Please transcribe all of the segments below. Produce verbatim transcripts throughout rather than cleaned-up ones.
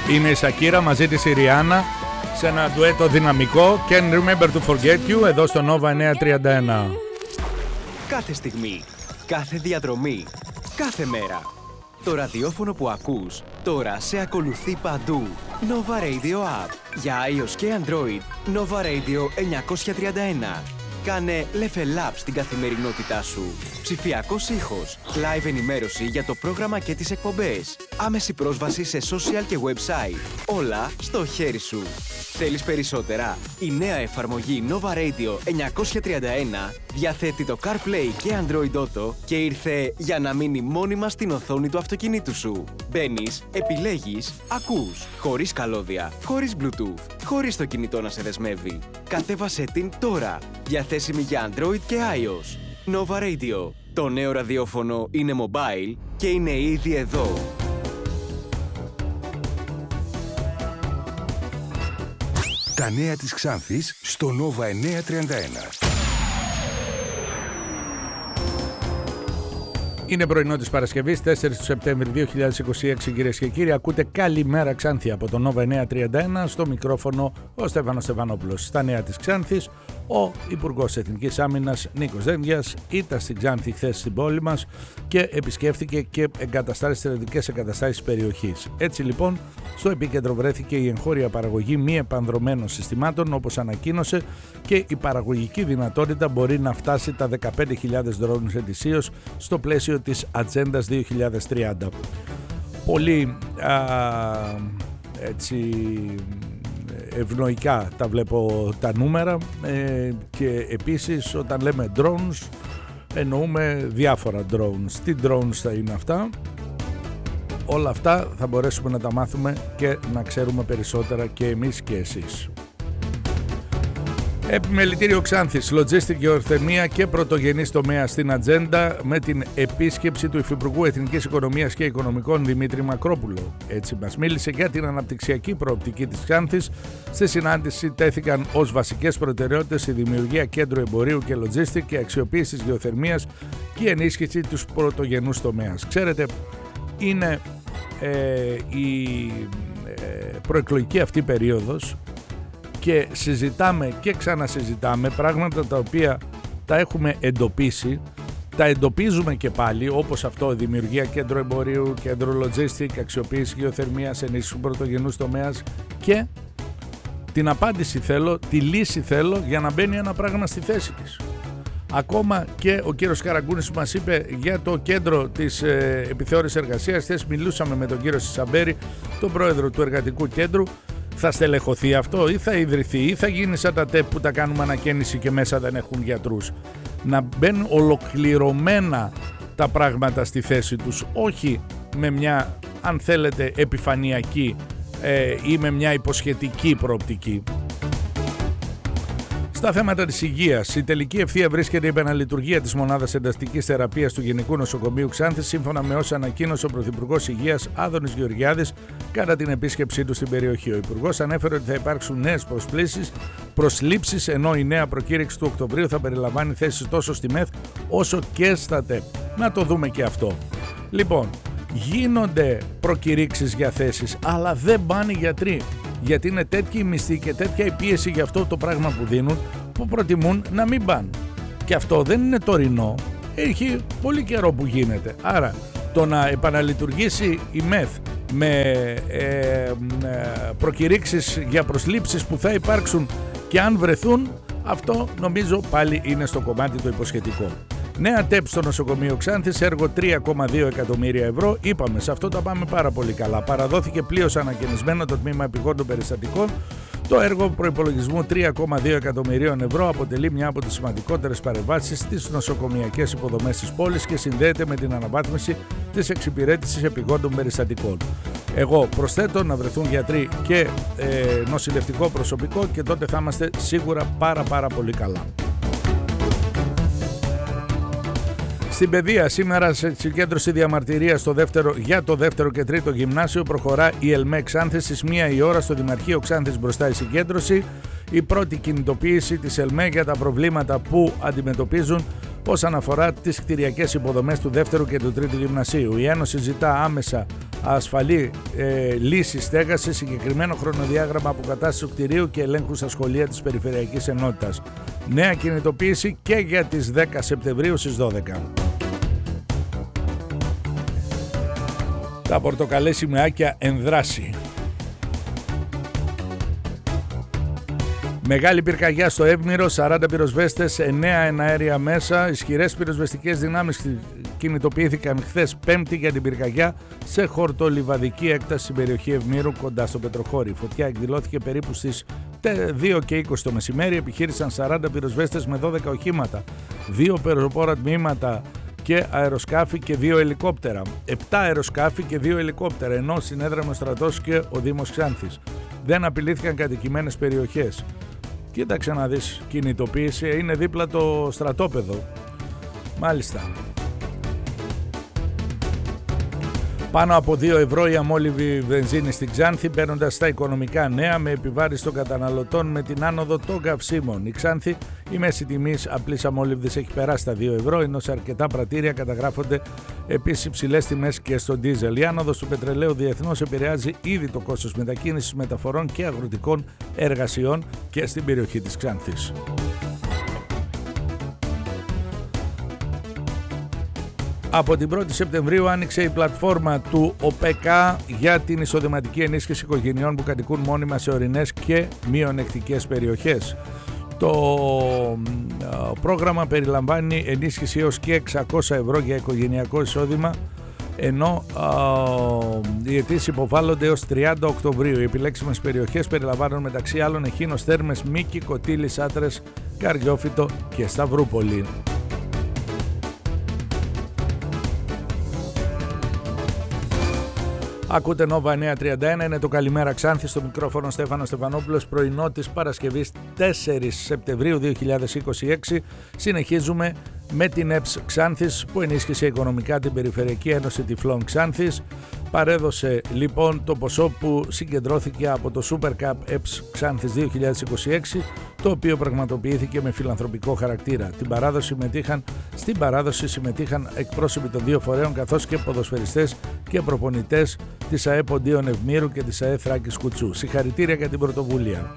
Είναι η Σακύρα μαζί της η Ριάννα σε ένα ντουέτο δυναμικό. Can't remember to forget you, εδώ στο Nova εννιακόσια τριάντα ένα. Κάθε στιγμή, κάθε διαδρομή, κάθε μέρα. Το ραδιόφωνο που ακούς τώρα σε ακολουθεί παντού. Nova Radio App. Για iOS και Android, Nova Radio εννιακόσια τριάντα ένα. Κάνε level up στην καθημερινότητά σου. Ψηφιακός ήχος, live ενημέρωση για το πρόγραμμα και τις εκπομπές. Άμεση πρόσβαση σε social και website. Όλα στο χέρι σου. Θέλεις περισσότερα? Η νέα εφαρμογή Nova Radio εννιακόσια τριάντα ένα διαθέτει το CarPlay και Android Auto και ήρθε για να μείνει μόνιμα στην οθόνη του αυτοκινήτου σου. Μπαίνεις, επιλέγεις, ακούς, χωρίς καλώδια, χωρίς Bluetooth, χωρίς το κινητό να σε δεσμεύει. Κατέβασέ την τώρα. Διαθέσιμη για Android και iOS. Nova Radio. Το νέο ραδιόφωνο είναι mobile και είναι ήδη εδώ. Τα νέα της Ξάνθης στο Nova εννιακόσια τριάντα ένα. Είναι πρωινό της Παρασκευής, τέσσερις του Σεπτέμβρη δύο χιλιάδες είκοσι έξι, κυρίες και κύριοι. Ακούτε Καλημέρα Ξάνθη από το Nova εννιακόσια τριάντα ένα, στο μικρόφωνο ο Στέφανος Στεφανόπουλος. Στα νέα της Ξάνθης, ο Υπουργός Εθνικής Άμυνας Νίκος Δένδιας ήταν στην Ξάνθη χθες στην πόλη μας και επισκέφθηκε και εγκαταστάσεις, στρατιωτικές εγκαταστάσεις της περιοχής. Έτσι λοιπόν, στο επίκεντρο βρέθηκε η εγχώρια παραγωγή μη επανδρομένων συστημάτων, όπως ανακοίνωσε, και η παραγωγική δυνατότητα μπορεί να φτάσει τα δεκαπέντε χιλιάδες δρόνους ετησίως στο πλαίσιο της Ατζέντας δύο χιλιάδες τριάντα. Πολύ α, έτσι ευνοϊκά τα βλέπω τα νούμερα ε, και επίσης όταν λέμε drones εννοούμε διάφορα drones. Τι drones θα είναι αυτά? Όλα αυτά θα μπορέσουμε να τα μάθουμε και να ξέρουμε περισσότερα και εμείς και εσείς. Επιμελητήριο Ξάνθης, λοτζίστικη γεωθερμία και πρωτογενής τομέα στην ατζέντα με την επίσκεψη του Υφυπουργού Εθνικής Οικονομίας και Οικονομικών Δημήτρη Μακρόπουλο. Έτσι μας μίλησε για την αναπτυξιακή προοπτική της Ξάνθης. Στη συνάντηση τέθηκαν ως βασικές προτεραιότητες η δημιουργία κέντρου εμπορίου και λοτζίστικ και αξιοποίηση της γεωθερμίας και η ενίσχυση του πρωτογενούς τομέας. Ξέρετε, είναι ε, η ε, προεκλογική αυτή περίοδος και συζητάμε και ξανασυζητάμε πράγματα τα οποία τα έχουμε εντοπίσει, τα εντοπίζουμε και πάλι, όπως αυτό, δημιουργία κέντρο εμπορίου, κέντρο λοτζίστικ, αξιοποίηση γεωθερμίας, ενίσχυση του πρωτογενούς τομέας, και την απάντηση θέλω, τη λύση θέλω για να μπαίνει ένα πράγμα στη θέση της. Ακόμα και ο κύριος Καραγκούνης μας είπε για το κέντρο της ε, επιθεώρησης εργασίας. Χθες μιλούσαμε με τον κύριο Σισαμπέρη, τον πρόεδρο του εργατικού κέντρου. Θα στελεχωθεί αυτό ή θα ιδρυθεί ή θα γίνει σαν τα ΤΕΠ που τα κάνουμε ανακαίνιση και μέσα δεν έχουν γιατρούς? Να μπαίνουν ολοκληρωμένα τα πράγματα στη θέση τους, όχι με μια, αν θέλετε, επιφανειακή ε, ή με μια υποσχετική προοπτική. Στα θέματα της υγείας, η τελική ευθεία βρίσκεται η επαναλειτουργία της μονάδας εντατικής θεραπείας του Γενικού Νοσοκομείου Ξάνθης, σύμφωνα με όσα ανακοίνωσε ο Πρωθυπουργός Υγείας Άδωνης Γεωργιάδης κατά την επίσκεψή του στην περιοχή. Ο Υπουργός ανέφερε ότι θα υπάρξουν νέες προσλήψεις, ενώ η νέα προκήρυξη του Οκτωβρίου θα περιλαμβάνει θέσεις τόσο στη ΜΕΘ όσο και στα ΤΕΠ. Να το δούμε και αυτό. Λοιπόν, γίνονται προκηρύξεις για θέσεις, αλλά δεν πάνε οι γιατροί. Γιατί είναι τέτοια η μισθή και τέτοια η πίεση για αυτό το πράγμα που δίνουν, που προτιμούν να μην πάνε. Και αυτό δεν είναι τωρινό, έχει πολύ καιρό που γίνεται. Άρα το να επαναλειτουργήσει η ΜΕΘ με ε, ε, προκηρύξεις για προσλήψεις που θα υπάρξουν και αν βρεθούν, αυτό νομίζω πάλι είναι στο κομμάτι το υποσχετικό. Νέα ΤΕΠ στο νοσοκομείο Ξάνθης, έργο τρία κόμμα δύο εκατομμύρια ευρώ. Είπαμε, σε αυτό τα πάμε πάρα πολύ καλά. Παραδόθηκε πλήρως ανακαινισμένο το τμήμα επιγόντων περιστατικών. Το έργο προϋπολογισμού τρία κόμμα δύο εκατομμυρίων ευρώ αποτελεί μια από τις σημαντικότερες παρεμβάσεις στις νοσοκομειακές υποδομές της πόλης και συνδέεται με την αναβάθμιση της εξυπηρέτησης επιγόντων περιστατικών. Εγώ προσθέτω να βρεθούν γιατροί και ε, νοσηλευτικό προσωπικό και τότε θα είμαστε σίγουρα πάρα πάρα πολύ καλά. Στην παιδεία, σήμερα σε συγκέντρωση διαμαρτυρίας στο δεύτερο, για το δεύτερο και τρίτο γυμνάσιο προχωρά η ΕΛΜΕ Ξάνθης στις μία η ώρα στο Δημαρχείο Ξάνθης μπροστά η συγκέντρωση. Η πρώτη κινητοποίηση της ΕΛΜΕ για τα προβλήματα που αντιμετωπίζουν όσον αφορά τις κτηριακές υποδομές του δεύτερου και του τρίτου γυμνασίου. Η Ένωση ζητά άμεσα ασφαλή ε, λύση στέγασης, συγκεκριμένο χρονοδιάγραμμα αποκατάστασης του κτηρίου και ελέγχου στα σχολεία της Περιφερειακής Ενότητας. Νέα κινητοποίηση και για τις δέκα Σεπτεμβρίου στις δώδεκα. Τα πορτοκαλί σημαίακια εν δράση. Μεγάλη πυρκαγιά στο Εύμηρο, σαράντα πυροσβέστες, εννέα εναέρια μέσα. Ισχυρές πυροσβεστικές δυνάμεις κινητοποιήθηκαν χθες Πέμπτη για την πυρκαγιά σε χορτολιβαδική έκταση στην περιοχή Ευμήρου κοντά στο Πετροχώρι. Η φωτιά εκδηλώθηκε περίπου στις δύο και είκοσι το μεσημέρι. Επιχείρησαν σαράντα πυροσβέστες με δώδεκα οχήματα, δύο πεζοπόρα τμήματα και αεροσκάφη και δύο ελικόπτερα. επτά αεροσκάφη και δύο ελικόπτερα, ενώ συνέδραμε ο στρατός και ο Δήμος Ξάνθης. Δεν απειλήθηκαν κατοικημένες περιοχές. Κοίταξε να δεις, κινητοποίηση, είναι δίπλα το στρατόπεδο. Μάλιστα. Πάνω από δύο ευρώ η αμόλυβη βενζίνη στην Ξάνθη, μπαίνοντας στα οικονομικά νέα με επιβάρηση των καταναλωτών με την άνοδο των καυσίμων. Η Ξάνθη, η μέση τιμής απλής αμόλυβδης έχει περάσει τα δύο ευρώ, ενώ σε αρκετά πρατήρια καταγράφονται επίσης υψηλές τιμές και στο ντίζελ. Η άνοδος του πετρελαίου διεθνώς επηρεάζει ήδη το κόστος μετακίνησης, μεταφορών και αγροτικών εργασιών και στην περιοχή της Ξάνθης. Από την πρώτη Σεπτεμβρίου άνοιξε η πλατφόρμα του ΟΠΕΚΑ για την εισοδηματική ενίσχυση οικογενειών που κατοικούν μόνιμα σε ορεινές και μειονεκτικές περιοχές. Το πρόγραμμα περιλαμβάνει ενίσχυση έως και εξακόσια ευρώ για οικογενειακό εισόδημα, ενώ α, οι αιτήσεις υποβάλλονται έως τριάντα Οκτωβρίου. Οι επιλέξιμες περιοχές περιλαμβάνουν μεταξύ άλλων Εχίνος, Θέρμες, Μίκη, Κωτήλης, Άτρες, Καριόφυτο και Σταυρούπολη. Ακούτε Νόβα εννιακόσια τριάντα ένα, είναι το Καλημέρα Ξάνθη, στο μικρόφωνο Στέφανος Στεφανόπουλος, πρωινό της Παρασκευής τέσσερις Σεπτεμβρίου δύο χιλιάδες είκοσι έξι. Συνεχίζουμε με την ΕΠΣ Ξάνθης που ενίσχυσε οικονομικά την Περιφερειακή Ένωση Τυφλών Ξάνθης. Παρέδωσε λοιπόν το ποσό που συγκεντρώθηκε από το Super Cup ΕΠΣ Ξάνθης δύο χιλιάδες είκοσι έξι, το οποίο πραγματοποιήθηκε με φιλανθρωπικό χαρακτήρα. Την παράδοση συμμετείχαν, στην παράδοση συμμετείχαν εκπρόσωποι των δύο φορέων, καθώς και ποδοσφαιριστές και προπονητές της ΑΕ Ποντίων Ευμήρου και της ΑΕ Θράκης Κουτσού. Συγχαρητήρια για την πρωτοβουλία.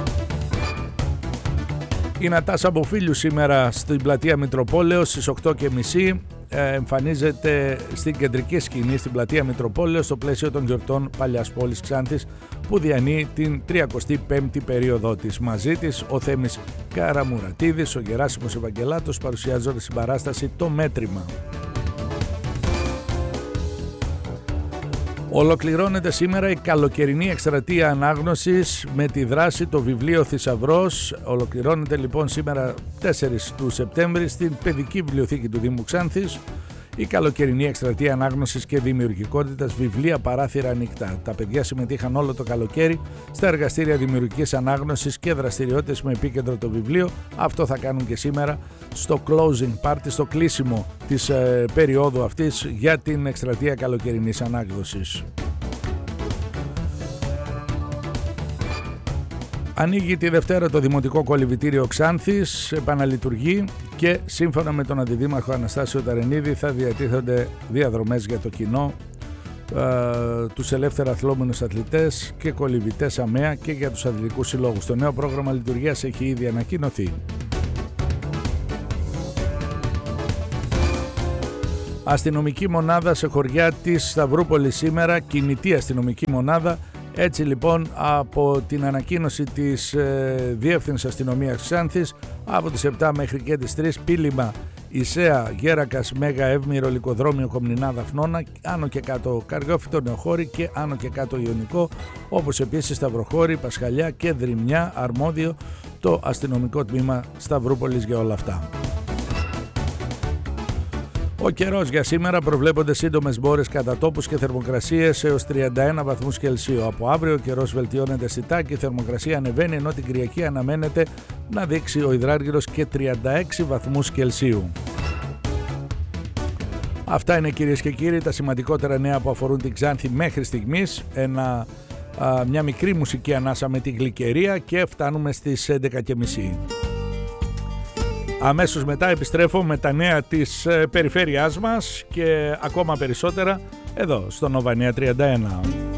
Η Νατάσα Μποφίλιου σήμερα στην πλατεία Μητροπόλεως στις οκτώ και μισή εμφανίζεται στην κεντρική σκηνή στην πλατεία Μητροπόλεως στο πλαίσιο των γιορτών Παλιάς Πόλης Ξάνθης που διανύει την τριακοστή πέμπτη περίοδό της. Μαζί της ο Θέμης Καραμουρατίδης, ο Γεράσιμος Ευαγγελάτος παρουσιάζονται στην παράσταση «Το Μέτρημα». Ολοκληρώνεται σήμερα η καλοκαιρινή εκστρατεία ανάγνωσης με τη δράση το βιβλίο Θησαυρός. Ολοκληρώνεται λοιπόν σήμερα τέσσερις του Σεπτέμβρη στην Παιδική Βιβλιοθήκη του Δήμου Ξάνθης η καλοκαιρινή εκστρατεία ανάγνωσης και δημιουργικότητας βιβλία παράθυρα ανοιχτά. Τα παιδιά συμμετείχαν όλο το καλοκαίρι στα εργαστήρια δημιουργικής ανάγνωσης και δραστηριότητες με επίκεντρο το βιβλίο. Αυτό θα κάνουν και σήμερα στο closing party, στο κλείσιμο της ε, περίοδου αυτής για την εκστρατεία καλοκαιρινής ανάγνωσης. Ανοίγει τη Δευτέρα το Δημοτικό Κολυβητήριο Ξάνθης, επαναλειτουργεί και σύμφωνα με τον Αντιδήμαρχο Αναστάσιο Ταρενίδη θα διατίθενται διαδρομές για το κοινό, ε, τους ελεύθερα αθλόμενους αθλητές και κολυβητές ΑΜΕΑ και για τους αθλητικούς συλλόγους. Το νέο πρόγραμμα λειτουργίας έχει ήδη ανακοινωθεί. Αστυνομική μονάδα σε χωριά της Σταυρούπολης σήμερα, κινητή αστυνομική μονάδα. Έτσι λοιπόν από την ανακοίνωση της ε, Διεύθυνσης Αστυνομίας Ξάνθης από τις επτά μέχρι και τις τρεις πύλημα Ισαία, Γέρακας, Μέγα, Εύμηρο, Λυκοδρόμιο, Κομνηνά, Δαφνώνα, άνω και κάτω Καριόφυτο, Νεοχώρη και άνω και κάτω Ιωνικό, όπως επίσης Σταυροχώρη, Πασχαλιά και Δρυμιά, αρμόδιο το αστυνομικό τμήμα Σταυρούπολης για όλα αυτά. Ο καιρός για σήμερα προβλέπονται σύντομες μπόρες κατά τόπους και θερμοκρασίες έως τριάντα ένα βαθμούς Κελσίου. Από αύριο ο καιρός βελτιώνεται αισθητά και η θερμοκρασία ανεβαίνει, ενώ την Κυριακή αναμένεται να δείξει ο υδράργυρος και τριάντα έξι βαθμούς Κελσίου. Αυτά είναι κυρίες και κύριοι τα σημαντικότερα νέα που αφορούν την Ξάνθη μέχρι στιγμής. Ένα, α, μια μικρή μουσική ανάσα με την Γλυκερία και φτάνουμε στις έντεκα και μισή. Αμέσως μετά επιστρέφω με τα νέα της περιφέρειάς μας και ακόμα περισσότερα εδώ στο Nova εννιακόσια τριάντα ένα.